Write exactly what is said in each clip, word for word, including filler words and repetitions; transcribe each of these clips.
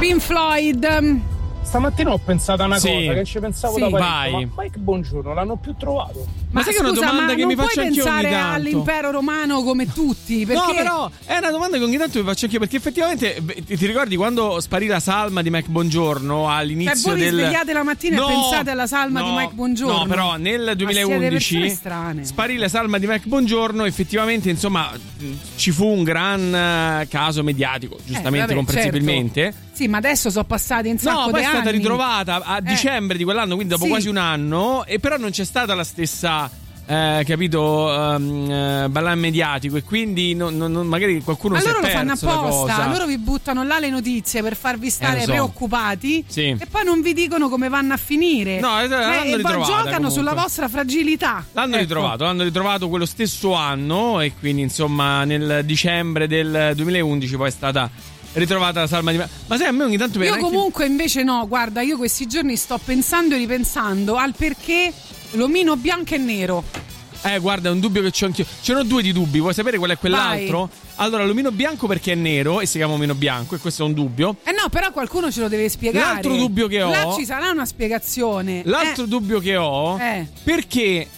Pink Floyd. Stamattina ho pensato a una Sì. cosa che ci pensavo Sì. da parecchio, Vai. ma Mike Bongiorno l'hanno più trovato? Ma sai che è una scusa, domanda ma che non mi puoi faccio anch'io ogni pensare tanto. all'impero romano come tutti, perché No, però è una domanda che ogni tanto mi faccio anch'io, perché effettivamente beh, ti, ti ricordi quando sparì la salma di Mike Bongiorno all'inizio cioè, voi del... vi svegliate la mattina No, e pensate alla salma no, di Mike Bongiorno? No, però nel Ma siete duemilaundici persone strane. sparì la salma di Mike Bongiorno, effettivamente insomma ci fu un gran eh, caso mediatico, giustamente, Eh, vabbè, comprensibilmente. certo. Sì, ma adesso sono passati un sacco No, di poi è stata anni. ritrovata a Eh. dicembre di quell'anno, quindi dopo Sì. quasi un anno, e però non c'è stata la stessa, eh, capito, um, eh, ballan mediatico, e quindi non- non- non- magari qualcuno Ma si è loro lo perso fanno la apposta, cosa. loro vi buttano là le notizie per farvi stare Eh, lo so. preoccupati Sì. e poi non vi dicono come vanno a finire. No, eh, l'hanno e poi ritrovata, giocano comunque. sulla vostra fragilità. L'hanno Ecco. ritrovato, l'hanno ritrovato quello stesso anno, e quindi insomma nel dicembre del duemilaundici poi è stata ritrovata la salma di... Ma sai, a me ogni tanto mi Io viene anche- comunque invece no, guarda, io questi giorni sto pensando e ripensando al perché l'omino bianco e nero. Eh, guarda, è un dubbio che c'ho anch'io. Ce n'ho due di dubbi, vuoi sapere qual è quell'altro? Allora, l'omino bianco perché è nero e si chiama omino bianco, e questo è un dubbio. Eh no, però qualcuno ce lo deve spiegare. L'altro dubbio che ho- Là ci sarà una spiegazione. L'altro Eh, dubbio che ho, Eh. perché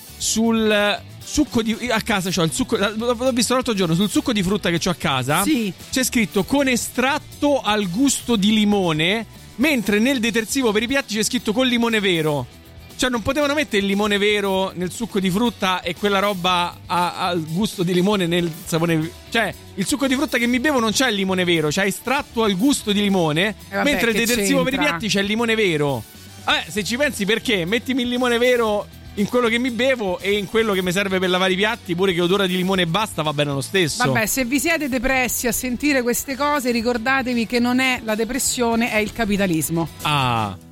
sul succo di... a casa c'ho il succo... l'ho visto l'altro giorno, sul succo di frutta che c'ho a casa, Sì. c'è scritto con estratto al gusto di limone, mentre nel detersivo per i piatti c'è scritto con limone vero. Cioè non potevano mettere il limone vero nel succo di frutta e quella roba ha, ha il gusto di limone nel sapone. Cioè il succo di frutta che mi bevo non c'è il limone vero, c'è estratto al gusto di limone, Eh vabbè, mentre il che detersivo per i c'entra? piatti c'è il limone vero. Vabbè, se ci pensi, perché? Mettimi il limone vero in quello che mi bevo e in quello che mi serve per lavare i piatti, pure che odora di limone e basta, va bene lo stesso. Vabbè, se vi siete depressi a sentire queste cose, ricordatevi che non è la depressione, è il capitalismo. Ah.